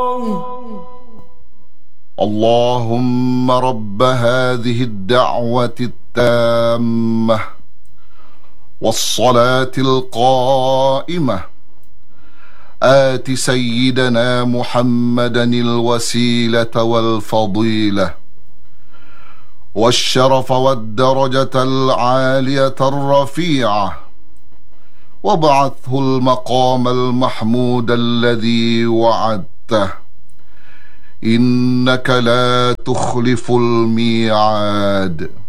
اللهم رب هذه الدعوة التامة والصلاة القائمة آت سيدنا محمدا الوسيلة والفضيلة والشرف والدرجة العالية الرفيعة وابعثه المقام المحمود الذي وعدته إنك لا تخلف الميعاد.